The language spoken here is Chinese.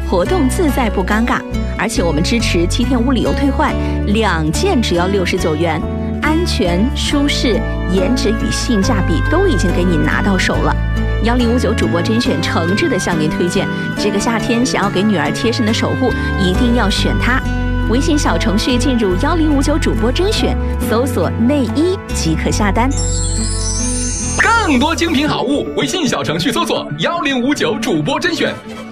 活动自在不尴尬。而且我们支持7天无理由退换，2件只要69元，安全、舒适、颜值与性价比都已经给你拿到手了。1059主播甄选诚挚的向您推荐，这个夏天想要给女儿贴身的守护，一定要选它。微信小程序进入1059主播甄选，搜索内衣即可下单。 更多精品好物，微信小程序搜索1059主播甄选。